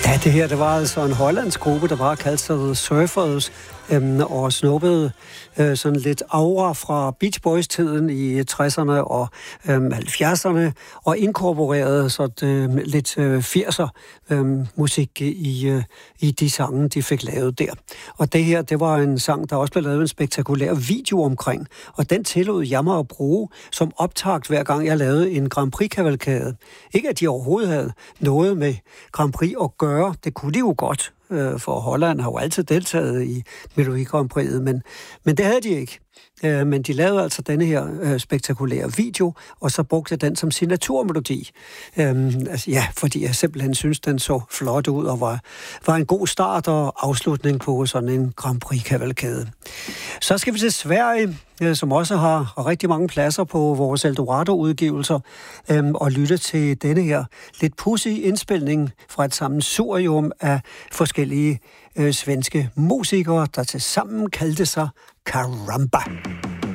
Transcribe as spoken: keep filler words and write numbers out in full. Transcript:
Ja, det her, det var altså en hollandsk gruppe, der bare kaldte sig The Surfers, øhm, og snuppede øh, sådan lidt aura fra Beach Boys-tiden i tresserne og øhm, halvfjerdserne, og inkorporerede sådan øh, lidt øh, firser øh, musik i, øh, i de sange, de fik lavet der. Og det her, det var en sang, der også blev lavet en spektakulær video omkring, og den tillod jeg mig at bruge som optakt, hver gang jeg lavede en Grand Prix-kavalkade. Ikke at de overhovedet havde noget med Grand Prix at gøre, det kunne de jo godt, for Holland har jo altid deltaget i Melodi Grand Prix'et, men, men det havde de ikke. Men de lavede altså denne her øh, spektakulære video, og så brugte den som signaturmelodi. Øhm, altså, ja, fordi jeg simpelthen synes, den så flot ud, og var, var en god start og afslutning på sådan en Grand Prix-kavalkade. Så skal vi til Sverige, øh, som også har rigtig mange pladser på vores Eldorado-udgivelser, øh, og lytte til denne her lidt pudsy indspilning fra et sammensurium af forskellige øh, svenske musikere, der tilsammen kaldte sig Karamba.